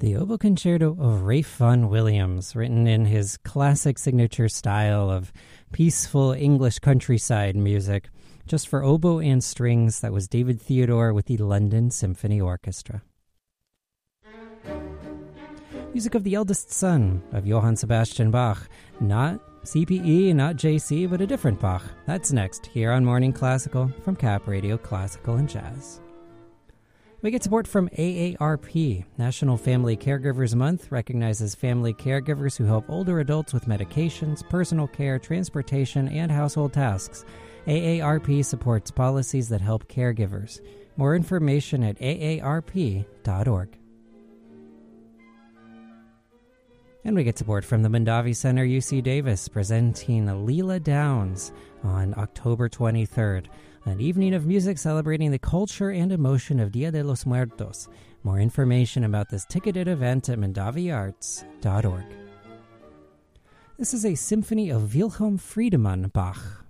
The Oboe Concerto of Ralph Vaughan Williams, written in his classic signature style of peaceful English countryside music, just for oboe and strings. That was David Theodore with the London Symphony Orchestra. Music of the eldest son of Johann Sebastian Bach, not CPE, not JC, but a different Bach. That's next, here on Morning Classical from Cap Radio Classical and Jazz. We get support from AARP. National Family Caregivers Month recognizes family caregivers who help older adults with medications, personal care, transportation, and household tasks. AARP supports policies that help caregivers. More information at aarp.org. And we get support from the Mondavi Center UC Davis, presenting Leela Downs on October 23rd. An evening of music celebrating the culture and emotion of Dia de los Muertos. More information about this ticketed event at mondaviarts.org. This is a symphony of Wilhelm Friedemann Bach,